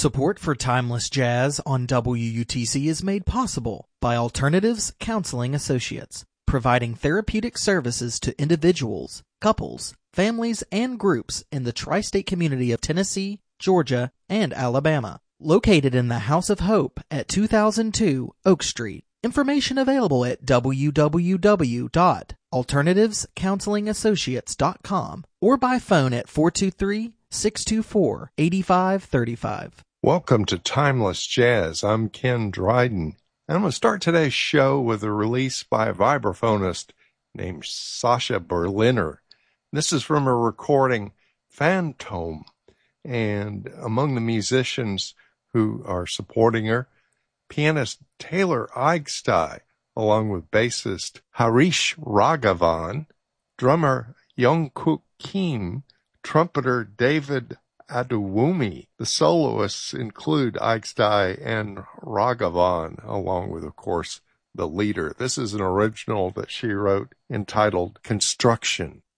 Support for Timeless Jazz on WUTC is made possible by Alternatives Counseling Associates, providing therapeutic services to individuals, couples, families, and groups in the tri-state community of Tennessee, Georgia, and Alabama. Located in the House of Hope at 2002 Oak Street. Information available at www.alternativecounselingassociates.com or by phone at 423-624-8535. Welcome to Timeless Jazz. I'm Ken Dryden. I'm going to start today's show with a release by a vibraphonist named Sasha Berliner. This is from a recording, Phantom, and among the musicians who are supporting her, pianist Taylor Eichstein, along with bassist Harish Raghavan, drummer Youngkook Kim, trumpeter David Aduwumi. The soloists include Eichstein and Raghavan, along with, of course, the leader. This is an original that she wrote entitled Construction.